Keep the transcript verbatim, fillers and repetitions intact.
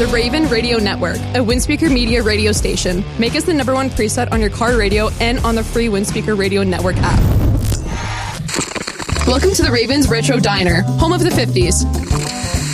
The Raven Radio Network, a Windspeaker Media radio station. Make us the number one preset on your car radio and on the free Windspeaker Radio Network app. Welcome to the Ravens Retro Diner, home of the fifties.